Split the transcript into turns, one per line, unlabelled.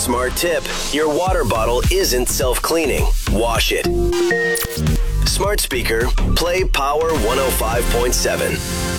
Smart tip. Your water bottle isn't self-cleaning. Wash it. Smart speaker. Play Power 105.7.